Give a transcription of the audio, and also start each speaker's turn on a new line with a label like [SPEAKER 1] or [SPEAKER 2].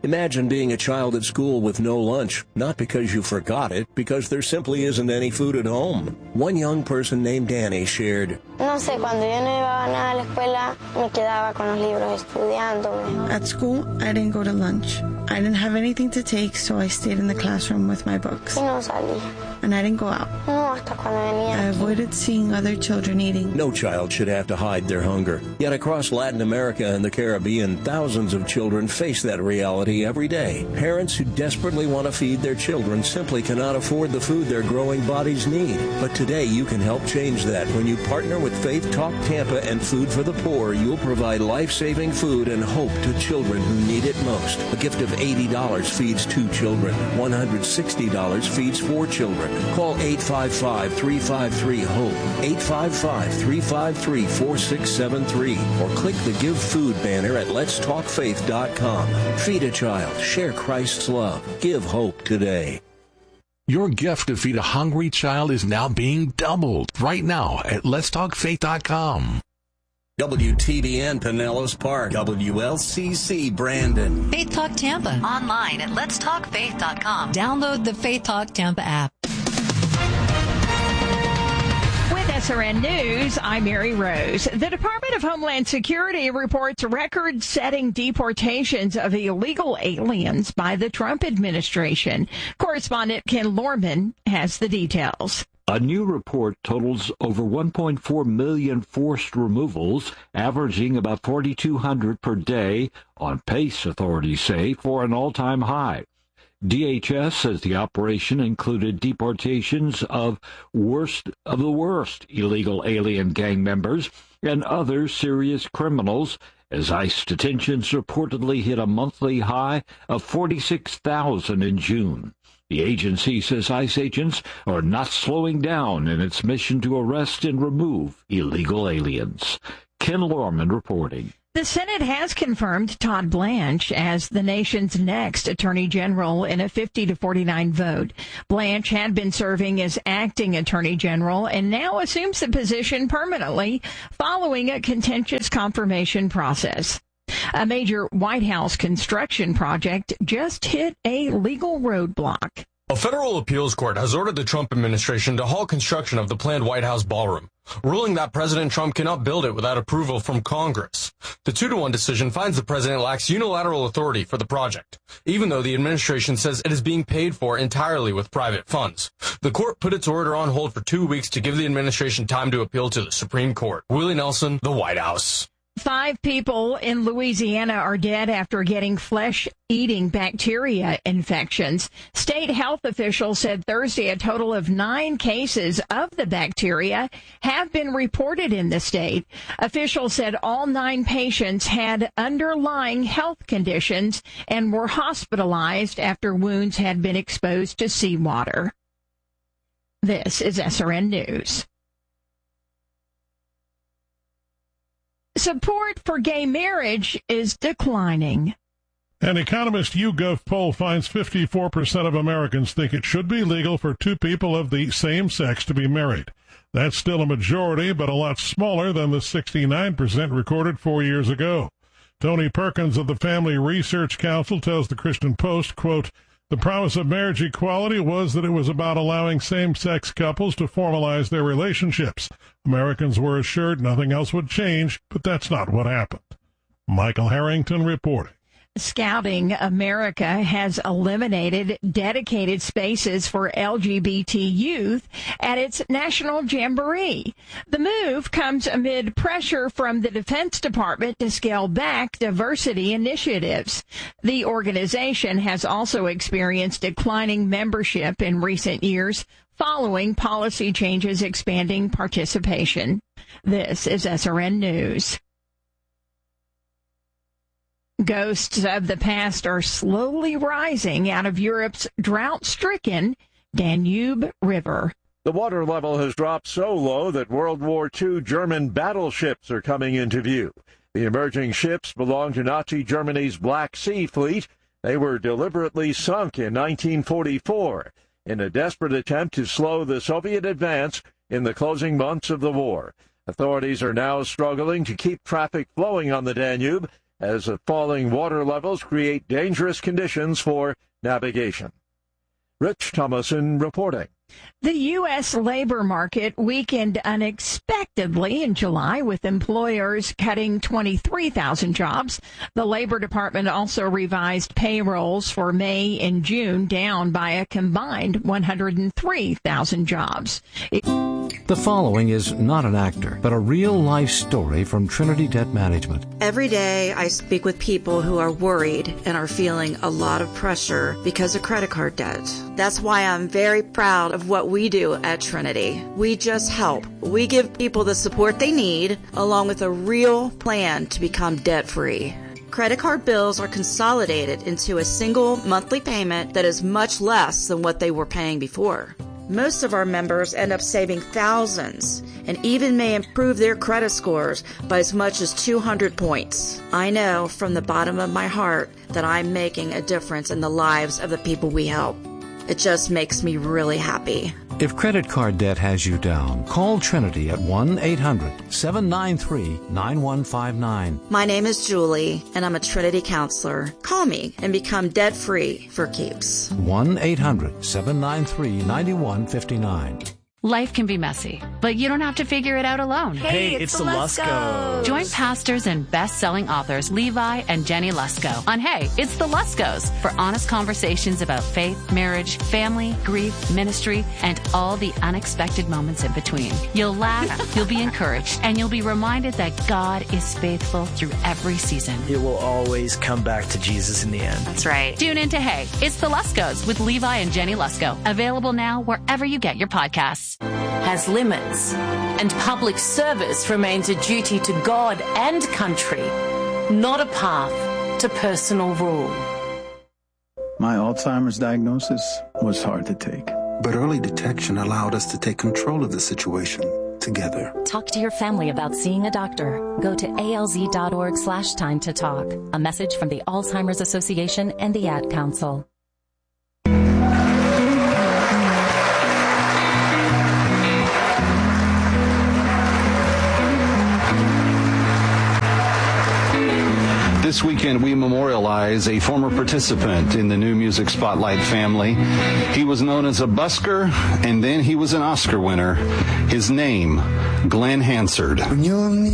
[SPEAKER 1] Imagine being a child at school with no lunch, not because you forgot it, because there simply isn't any food at home. One young person named Danny shared,
[SPEAKER 2] No sé, cuando yo no iba nada a la escuela, me quedaba con los libros estudiando.
[SPEAKER 3] At school, I didn't go to lunch. I didn't have anything to take, so I stayed in the classroom with my books.
[SPEAKER 2] Y no salí.
[SPEAKER 3] And I didn't go out.
[SPEAKER 2] No, hasta cuando venía.
[SPEAKER 3] I avoided seeing other children eating.
[SPEAKER 1] no child should have to hide their hunger. Yet across Latin America and the Caribbean, thousands of children face that reality every day. Parents who desperately want to feed their children simply cannot afford the food their growing bodies need. But today you can help change that. When you partner with Faith Talk Tampa and Food for the Poor, you'll provide life-saving food and hope to children who need it most. A gift of $80 feeds 2 children. $160 feeds 4 children. Call 855-353-HOPE, 855-353-4673, or click the Give Food banner at letstalkfaith.com. Feed a child. Share Christ's love. Give hope today.
[SPEAKER 4] Your gift to feed a hungry child is now being doubled right now at letstalkfaith.com.
[SPEAKER 1] WTBN Pinellas Park, WLCC Brandon.
[SPEAKER 5] Faith Talk Tampa, online at letstalkfaith.com. Download the Faith Talk Tampa app.
[SPEAKER 6] With SRN News, I'm Mary Rose. The Department of Homeland Security reports record-setting deportations of illegal aliens by the Trump administration. Correspondent Ken Lorman has the details.
[SPEAKER 7] A new report totals over 1.4 million forced removals, averaging about 4,200 per day, on pace, authorities say, for an all-time high. DHS says the operation included deportations of the worst illegal alien gang members and other serious criminals, as ICE detentions reportedly hit a monthly high of 46,000 in June. The agency says ICE agents are not slowing down in its mission to arrest and remove illegal aliens. Ken Lorman reporting.
[SPEAKER 6] The Senate has confirmed Todd Blanche as the nation's next Attorney General in a 50-49 vote. Blanche had been serving as acting Attorney General and now assumes the position permanently following a contentious confirmation process. A major White House construction project just hit a legal roadblock.
[SPEAKER 8] A federal appeals court has ordered the Trump administration to halt construction of the planned White House ballroom, ruling that President Trump cannot build it without approval from Congress. The 2-1 decision finds the president lacks unilateral authority for the project, even though the administration says it is being paid for entirely with private funds. The court put its order on hold for 2 weeks to give the administration time to appeal to the Supreme Court. Willie Nelson, the White House.
[SPEAKER 6] 5 people in Louisiana are dead after getting flesh-eating bacteria infections. State health officials said Thursday a total of 9 cases of the bacteria have been reported in the state. Officials said all 9 patients had underlying health conditions and were hospitalized after wounds had been exposed to seawater. This is SRN News. Support for gay marriage is declining.
[SPEAKER 9] An Economist YouGov poll finds 54% of Americans think it should be legal for 2 people of the same sex to be married. That's still a majority, but a lot smaller than the 69% recorded 4 years ago. Tony Perkins of the Family Research Council tells the Christian Post, quote, "The promise of marriage equality was that it was about allowing same-sex couples to formalize their relationships. Americans were assured nothing else would change, but that's not what happened." Michael Harrington reporting.
[SPEAKER 6] Scouting America has eliminated dedicated spaces for LGBT youth at its National Jamboree. The move comes amid pressure from the Defense Department to scale back diversity initiatives. The organization has also experienced declining membership in recent years following policy changes expanding participation. This is SRN News. Ghosts of the past are slowly rising out of Europe's drought-stricken Danube River.
[SPEAKER 10] The water level has dropped so low that World War II German battleships are coming into view. The emerging ships belong to Nazi Germany's Black Sea Fleet. They were deliberately sunk in 1944 in a desperate attempt to slow the Soviet advance in the closing months of the war. Authorities are now struggling to keep traffic flowing on the Danube as the falling water levels create dangerous conditions for navigation. Rich Thomason reporting.
[SPEAKER 6] The U.S. labor market weakened unexpectedly in July, with employers cutting 23,000 jobs. The Labor Department also revised payrolls for May and June down by a combined 103,000 jobs.
[SPEAKER 11] The following is not an actor, but a real-life story from Trinity Debt Management.
[SPEAKER 12] Every day I speak with people who are worried and are feeling a lot of pressure because of credit card debt. That's why I'm very proud of what we do at Trinity. We just help. We give people the support they need, along with a real plan to become debt-free. Credit card bills are consolidated into a single monthly payment that is much less than what they were paying before. Most of our members end up saving thousands and even may improve their credit scores by as much as 200 points. I know from the bottom of my heart that I'm making a difference in the lives of the people we help. It just makes me really happy.
[SPEAKER 11] If credit card debt has you down, call Trinity at 1-800-793-9159.
[SPEAKER 12] My name is Julie, and I'm a Trinity counselor. Call me and become debt-free for keeps.
[SPEAKER 11] 1-800-793-9159.
[SPEAKER 13] Life can be messy, but you don't have to figure it out alone.
[SPEAKER 14] Hey, it's the Luskos.
[SPEAKER 13] Join pastors and best-selling authors Levi and Jenny Lusko on Hey, It's the Luskos for honest conversations about faith, marriage, family, grief, ministry, and all the unexpected moments in between. You'll laugh, you'll be encouraged, and you'll be reminded that God is faithful through every season.
[SPEAKER 14] It will always come back to Jesus in the end.
[SPEAKER 13] That's right. Tune in to Hey, It's the Luskos with Levi and Jenny Lusko. Available now wherever you get your podcasts.
[SPEAKER 15] Has limits, and public service remains a duty to God and country, not a path to personal rule.
[SPEAKER 16] My Alzheimer's diagnosis was hard to take.
[SPEAKER 17] But early detection allowed us to take control of the situation together.
[SPEAKER 18] Talk to your family about seeing a doctor. Go to alz.org/time to talk. A message from the Alzheimer's Association and the Ad Council.
[SPEAKER 19] This weekend, we memorialize a former participant in the New Music Spotlight family. He was known as a busker, and then he was an Oscar winner. His name, Glenn Hansard.